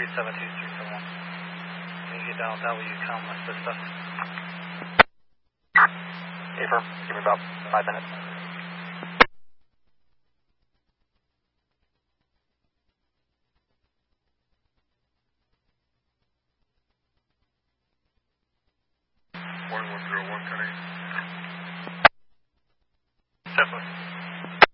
372-371. When you get down with that, will you come assist us? Okay, firm. Give me about 5 minutes. One 101 coming. Tesla.